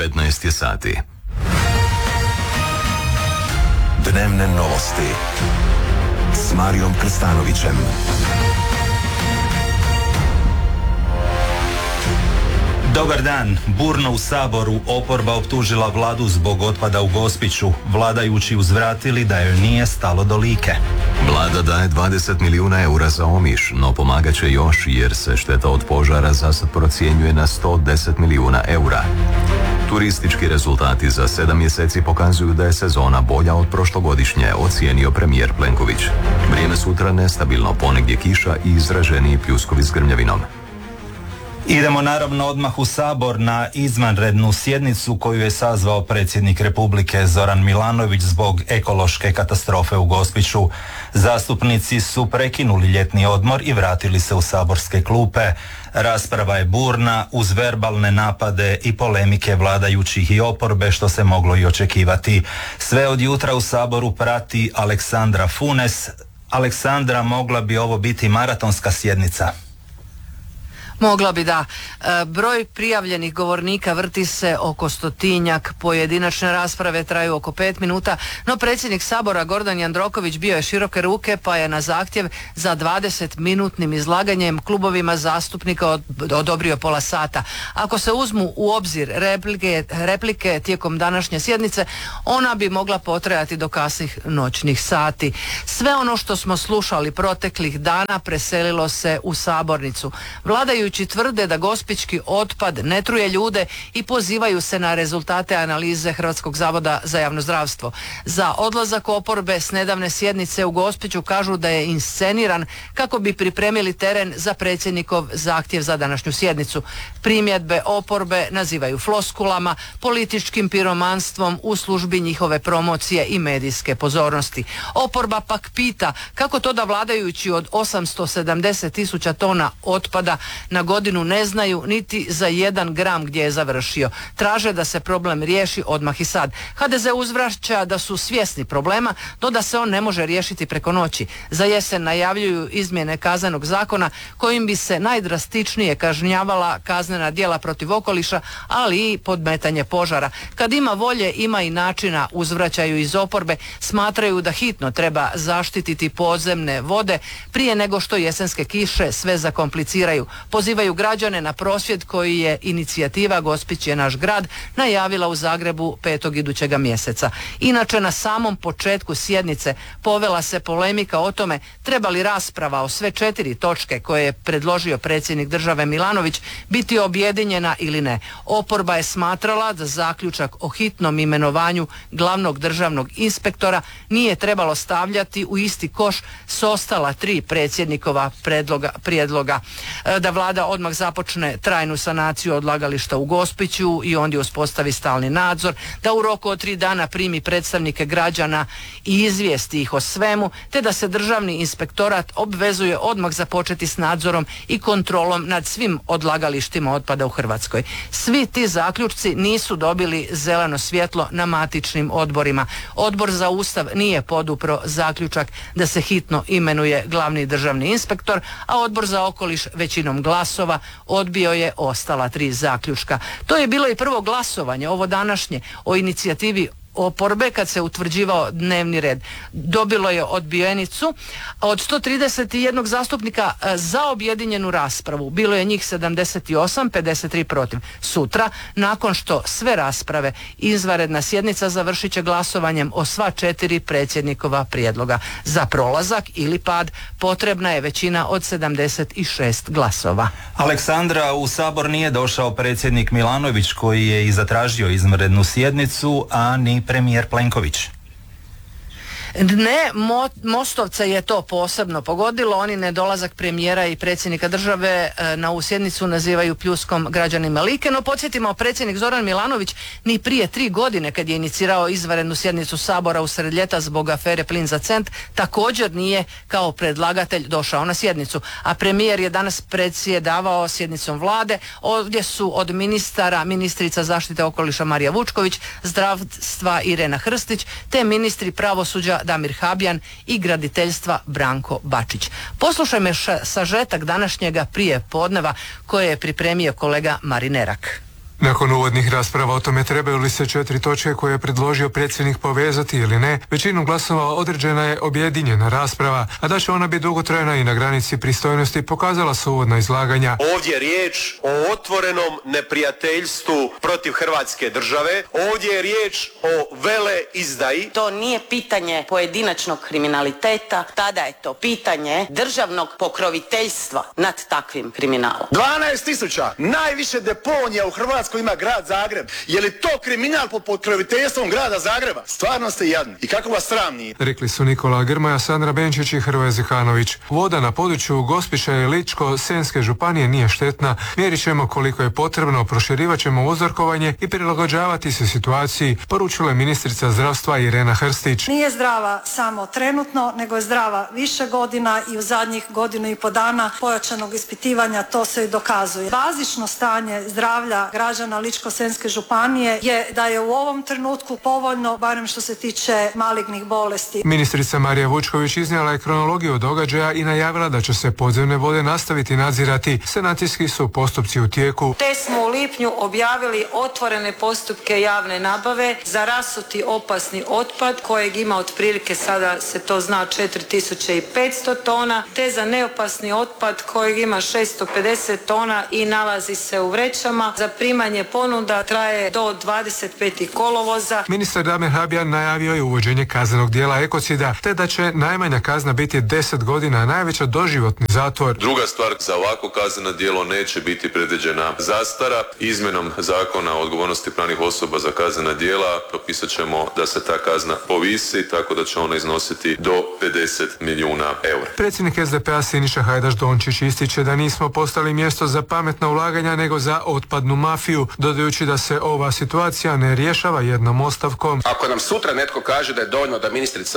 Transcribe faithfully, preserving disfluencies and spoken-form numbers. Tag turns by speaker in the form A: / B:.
A: petnaest je sati.
B: Dnevne novosti s Marijom Krstanovićem.
C: Dobar dan. Burno u Saboru oporba optužila vladu zbog otpada u Gospiću. Vladajući uzvratili da joj nije stalo do Like.
A: Vlada daje dvadeset milijuna eura za Omiš, no pomagat će još jer se šteta od požara zasad procjenjuje na sto deset milijuna eura. Turistički rezultati za sedam mjeseci pokazuju da je sezona bolja od prošlogodišnje, ocijenio premijer Plenković. Vrijeme sutra nestabilno, ponegdje kiša i izraženiji pljuskovi s grmljavinom.
C: Idemo naravno odmah u Sabor na izvanrednu sjednicu koju je sazvao predsjednik Republike Zoran Milanović zbog ekološke katastrofe u Gospiću. Zastupnici su prekinuli ljetni odmor i vratili se u saborske klupe. Rasprava je burna uz verbalne napade i polemike vladajućih i oporbe, što se moglo i očekivati. Sve od jutra u Saboru prati Aleksandra Funes. Aleksandra, mogla bi ovo biti maratonska sjednica?
D: Mogla bi, da. E, broj prijavljenih govornika vrti se oko stotinjak, pojedinačne rasprave traju oko pet minuta, no predsjednik Sabora Gordan Jandroković bio je široke ruke pa je na zahtjev za dvadeset minutnim izlaganjem klubovima zastupnika od, odobrio pola sata. Ako se uzmu u obzir replike, replike tijekom današnje sjednice, ona bi mogla potrajati do kasnih noćnih sati. Sve ono što smo slušali proteklih dana preselilo se u sabornicu. Vladajući tvrde da gospićki otpad ne truje ljude i pozivaju se na rezultate analize Hrvatskog zavoda za javno zdravstvo. Za odlazak oporbe s nedavne sjednice u Gospiću kažu da je insceniran kako bi pripremili teren za predsjednikov zahtjev za današnju sjednicu. Primjedbe oporbe nazivaju floskulama, političkim piromanstvom u službi njihove promocije i medijske pozornosti. Oporba pak pita kako to da vladajući od osamsto sedamdeset tisuća tona otpada na godinu ne znaju niti za jedan gram gdje je završio. Traže da se problem riješi odmah i sad. ha de ze uzvraća da su svjesni problema, no da se on ne može riješiti preko noći. Za jesen najavljuju izmjene kaznenog zakona kojim bi se najdrastičnije kažnjavala kaznena djela protiv okoliša, ali i podmetanje požara. Kad ima volje, ima i načina, uzvraćaju iz oporbe. Smatraju da hitno treba zaštititi podzemne vode prije nego što jesenske kiše sve zakompliciraju. Pozivaju građane na prosvjed koji je inicijativa Gospić je naš grad najavila u Zagrebu petog idućega mjeseca. Inače, na samom početku sjednice povela se polemika o tome treba li rasprava o sve četiri točke koje je predložio predsjednik države Milanović biti objedinjena ili ne. Oporba je smatrala da zaključak o hitnom imenovanju glavnog državnog inspektora nije trebalo stavljati u isti koš s ostala tri predsjednikova predloga, prijedloga. Da vlada odmah započne trajnu sanaciju odlagališta u Gospiću i ondje uspostavi stalni nadzor, da u roku od tri dana primi predstavnike građana i izvijesti ih o svemu, te da se državni inspektorat obvezuje odmah započeti s nadzorom i kontrolom nad svim odlagalištima otpada u Hrvatskoj. Svi ti zaključci nisu dobili zeleno svjetlo na matičnim odborima. Odbor za Ustav nije podupro zaključak da se hitno imenuje glavni državni inspektor, a Odbor za okoliš većinom glasova odbio je ostala tri zaključka. To je bilo i prvo glasovanje, ovo današnje, o inicijativi oporbe kad se utvrđivao dnevni red. Dobilo je odbijenicu od sto trideset jedan zastupnika za objedinjenu raspravu. Bilo je njih sedamdeset osam, pedeset tri protiv. Sutra, nakon što sve rasprave, izvanredna sjednica završit će glasovanjem o sva četiri predsjednikova prijedloga. Za prolazak ili pad potrebna je većina od sedamdeset šest glasova.
C: Aleksandra, u Sabor nije došao predsjednik Milanović koji je i zatražio izvanrednu sjednicu, a ni premijer Plenković.
D: Ne, mo, Mostovce je to posebno pogodilo. Oni nedolazak premijera i predsjednika države e, na ovu sjednicu nazivaju pljuskom građanima Like, no podsjetimo, predsjednik Zoran Milanović ni prije tri godine kad je inicirao izvanrednu sjednicu Sabora usred ljeta zbog afere Plin za cent, također nije kao predlagatelj došao na sjednicu, a premijer je danas predsjedavao sjednicom vlade. Ovdje su od ministara ministrica zaštite okoliša Marija Vučković, zdravstva Irena Hrstić, te ministri pravosuđa Damir Habjan i graditeljstva Branko Bačić. Poslušajmo sažetak današnjega prije podneva koje je pripremio kolega Marinerak.
E: Nakon uvodnih rasprava o tome trebaju li se četiri točke koje je predložio predsjednik povezati ili ne, većinom glasova određena je objedinjena rasprava, a da će ona biti dugotrajna i na granici pristojnosti pokazala su uvodna izlaganja.
F: Ovdje je riječ o otvorenom neprijateljstvu protiv Hrvatske države, ovdje je riječ o veleizdaji.
G: To nije pitanje pojedinačnog kriminaliteta, tada je to pitanje državnog pokroviteljstva nad takvim kriminalom.
H: dvanaest tisuća, najviše deponija u Hrvatskoj ima grad Zagreb. Je li to kriminal pod pokroviteljstvom grada Zagreba? Stvarno ste jadni. I kako vas sram nije?
E: Rekli su Nikola Grmoja, Sandra Benčić i Hrvoje Zihanović. Voda na području Gospića i Ličko-senjske županije nije štetna. Mjerit ćemo koliko je potrebno, proširivat ćemo uzorkovanje i prilagođavati se situaciji, poručila je ministrica zdravstva Irena Hrstić.
I: Nije zdrava samo trenutno, nego je zdrava više godina i u zadnjih godinu i po dana pojačanog ispitivanja to se i dokazuje. Bazično stanje zdravlja građana Ličko-senjske županije je da je u ovom trenutku povoljno, barem što se tiče malignih bolesti.
E: Ministrica Marija Vučković iznijela je kronologiju događaja i najavila da će se podzemne vode nastaviti nadzirati. Sanacijski su postupci u tijeku.
J: Te smo u lipnju objavili otvorene postupke javne nabave za rasuti opasni otpad kojeg ima otprilike, sada se to zna, četiri tisuće petsto tona, te za neopasni otpad kojeg ima šesto pedeset tona i nalazi se u vrećama. Za primanje ponuda traje do dvadeset petog kolovoza.
E: Ministar Damir Habijan najavio je uvođenje kaznenog djela ekocida, te da će najmanja kazna biti deset godina, a najveća doživotni zatvor.
K: Druga stvar, za ovako kazneno djelo neće biti predviđena zastara. Izmjenom zakona o odgovornosti pravnih osoba za kaznena djela propisat ćemo da se ta kazna povisi, tako da će ona iznositi do pedeset milijuna eura.
E: Predsjednik S D P-a Siniša Hajdaš Dončić ističe da nismo postali mjesto za pametna ulaganja, nego za otpadnu mafiju, dodajući da se ova situacija ne rješava jednom ostavkom.
L: Ako nam sutra netko kaže da je dovoljno da ministrica